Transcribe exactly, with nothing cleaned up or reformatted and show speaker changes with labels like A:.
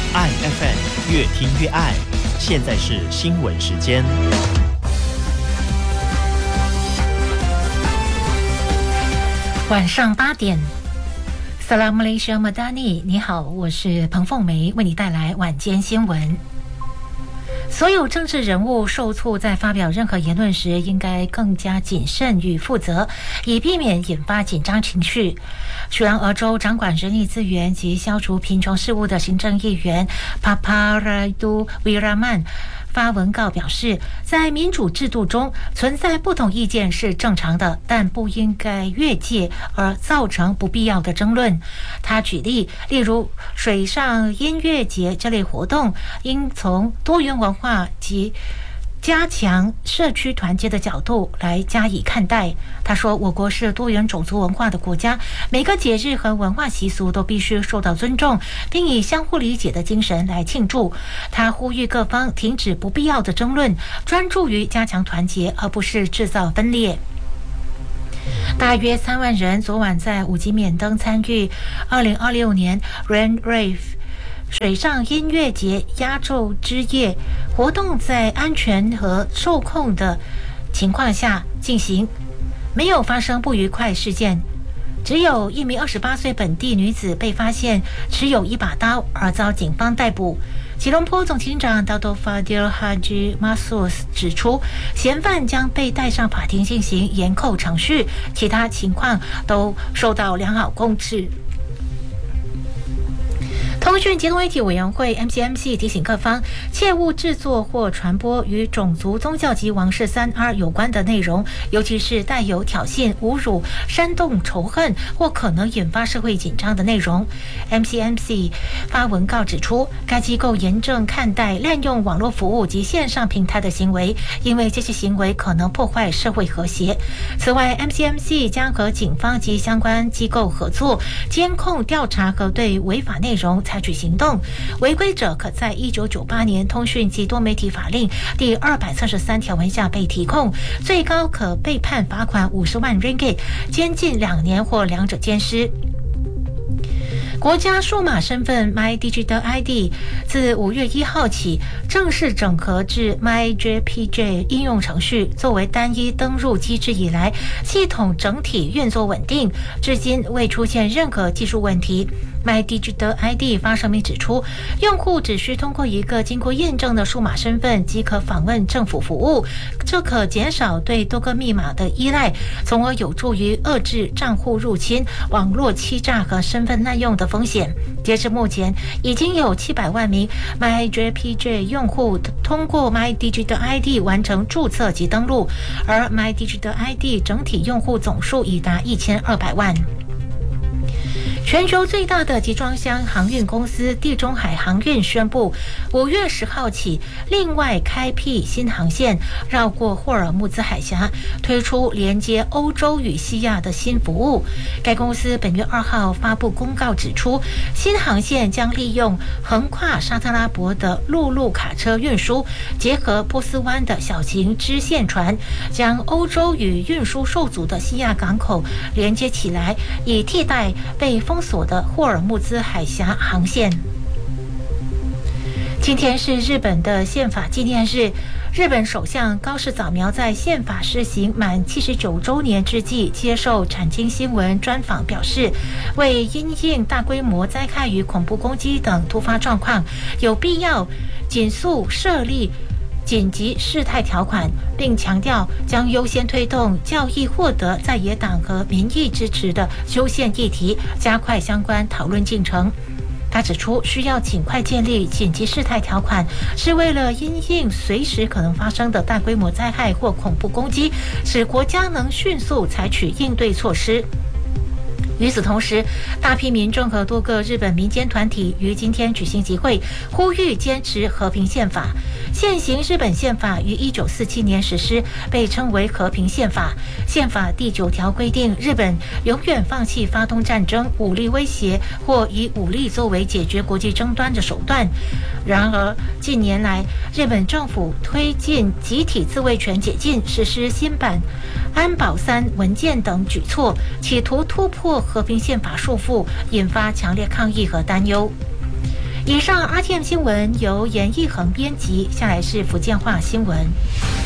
A: 爱 F M 越听越爱。现在是新闻时间。
B: 晚上八点 Salam Malaysia Madani， 你好，我是彭凤梅，为你带来晚间新闻。所有政治人物受促在发表任何言论时，应该更加谨慎与负责，以避免引发紧张情绪。雪兰莪州掌管人力资源及消除贫穷事务的行政议员 Paparadu Wiraman发文告表示，在民主制度中存在不同意见是正常的，但不应该越界而造成不必要的争论。他举例，例如水上音乐节这类活动应从多元文化及加强社区团结的角度来加以看待。他说，我国是多元种族文化的国家，每个节日和文化习俗都必须受到尊重，并以相互理解的精神来庆祝。他呼吁各方停止不必要的争论，专注于加强团结，而不是制造分裂。大约三万人昨晚在五级免登参与二零二六年 Rain Rave水上音乐节压轴之夜活动，在安全和受控的情况下进行，没有发生不愉快事件。只有一名二十八岁本地女子被发现持有一把刀而遭警方逮捕。吉隆坡总警长 Dato' Fadil Haji Masus 指出，嫌犯将被带上法庭进行延扣程序，其他情况都受到良好控制。通讯机动媒体委员会 M C M C 提醒各方，切勿制作或传播与种族、宗教及王室三 R 有关的内容，尤其是带有挑衅、侮辱、煽动仇恨或可能引发社会紧张的内容。M C M C 发文告指出，该机构严正看待滥用网络服务及线上平台的行为，因为这些行为可能破坏社会和谐。此外 M C M C 将和警方及相关机构合作，监控、调查和对违法内容采取行动，违规者可在一九九八年通讯及多媒体法令第二百三十三条文下被提控，最高可被判罚款五十万 ringgit， 监禁两年或两者兼施。国家数码身份 MyDigital I D 自五月一号起正式整合至 MyJPJ 应用程序，作为单一登入机制以来，系统整体运作稳定，至今未出现任何技术问题。MyDigital I D 发声明指出，用户只需通过一个经过验证的数码身份即可访问政府服务，这可减少对多个密码的依赖，从而有助于遏制账户入侵、网络欺诈和身份滥用的风险。截至目前，已经有七百万名 MyJPJ 用户通过 MyDigital I D 完成注册及登录，而 MyDigital I D 整体用户总数已达一千二百万。全球最大的集装箱航运公司地中海航运宣布，五月十号起另外开辟新航线，绕过霍尔木兹海峡，推出连接欧洲与西亚的新服务。该公司本月二号发布公告指出，新航线将利用横跨沙特拉伯的陆路卡车运输，结合波斯湾的小型支线船，将欧洲与运输受阻的西亚港口连接起来，以替代被封锁的霍尔木兹海峡航线。今天是日本的宪法纪念日，日本首相高市早苗在宪法施行满七十九周年之际接受产经新闻专访表示，为因应大规模灾害与恐怖攻击等突发状况，有必要紧速设立紧急事态条款，并强调将优先推动较易获得在野党和民意支持的修宪议题，加快相关讨论进程。他指出，需要尽快建立紧急事态条款，是为了因应随时可能发生的大规模灾害或恐怖攻击，使国家能迅速采取应对措施。与此同时，大批民众和多个日本民间团体于今天举行集会，呼吁坚持和平宪法。现行日本宪法于一九四七年实施，被称为和平宪法。宪法第九条规定，日本永远放弃发动战争、武力威胁或以武力作为解决国际争端的手段。然而，近年来，日本政府推进集体自卫权解禁，实施新版安保三文件等举措，企图突破和平宪法束缚，引发强烈抗议和担忧。 以上 R T M 新闻由严义恒编辑，下来是福建话新闻。